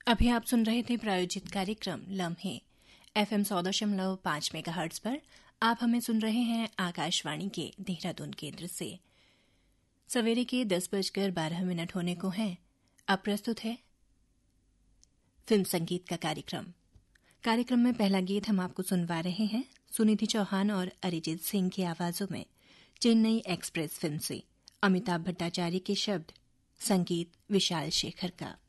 अभी आप सुन रहे थे प्रायोजित कार्यक्रम लम्हे FM 100.5 मेगाहर्ट्ज पर। आप हमें सुन रहे हैं आकाशवाणी के देहरादून केंद्र से। सवेरे के 10:12 होने को हैं। अब प्रस्तुत है फिल्म संगीत का कार्यक्रम में पहला गीत हम आपको सुनवा रहे हैं सुनिधि चौहान और अरिजीत सिंह की आवाजों में चेन्नई एक्सप्रेस फिल्म से। अमिताभ भट्टाचार्य के शब्द, संगीत विशाल शेखर का।